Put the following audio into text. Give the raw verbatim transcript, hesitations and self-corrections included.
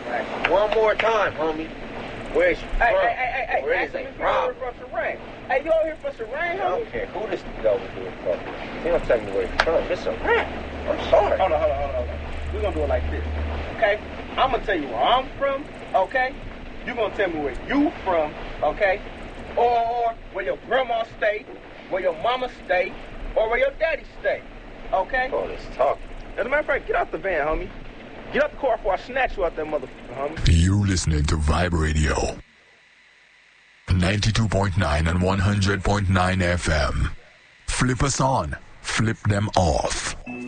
Hey, one more time, homie. Where's you Hey, from? hey, hey, hey, Where hey. is Ask him it if you over from? from Serene. Hey, you over here for Serene, I homie? don't care who this nigga over here from. He don't tell me where he's from. It's a rap. I'm sorry. Hold on, hold on, hold on, hold on. We're gonna do it like this, okay? I'm gonna tell you where I'm from, okay? You gonna tell me where you from, okay? Or where your grandma stay, where your mama stay, or where your daddy stay, okay? All this talking. As a matter of fact, get out the van, homie. Get out the car before I snatch you out that motherfucker, homie. You listening to Vibe Radio. ninety-two point nine and one hundred point nine F M. Flip us on, flip them off.